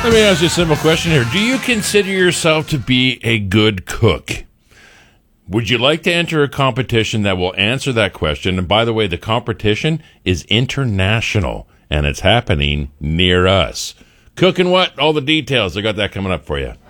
Let me ask you a simple question here. Do you consider yourself to be a good cook? Would you like to enter a competition that will answer that question? And by the way, the competition is international, and it's happening near us. Cooking what? All the details. I got that coming up for you.